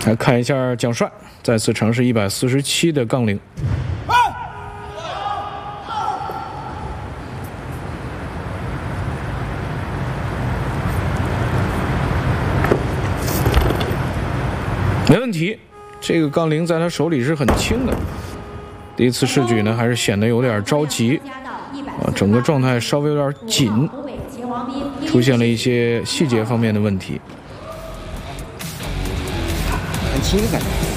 来看一下蒋帅再次尝试147的杠铃。没问题，这个杠铃在他手里是很轻的。第一次试举呢，还是显得有点着急，整个状态稍微有点紧，出现了一些细节方面的问题。 很轻感觉。